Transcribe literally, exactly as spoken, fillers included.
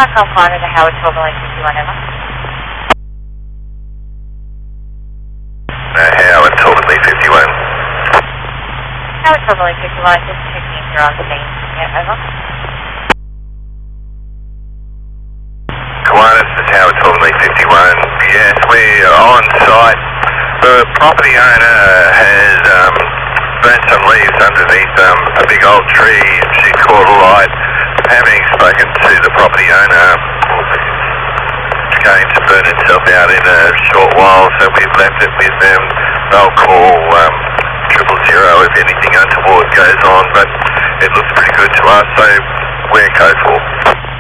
Park Alpha to Howard twelve line fifty-one, Emma. Uh, Howard twelve line fifty-one. Howard twelve line fifty-one, just checking if you're on scene. Yeah, over. Kiwanis, this is Howard twelve line fifty-one. Yes, we're on site. The property owner has um, burnt some leaves underneath um, a big old tree. She caught a light. Having spoken to the property owner, it's going to burn itself out in a short while, so we've left it with them. They'll call um, triple zero if anything untoward goes on, but it looks pretty good to us, so we're code four.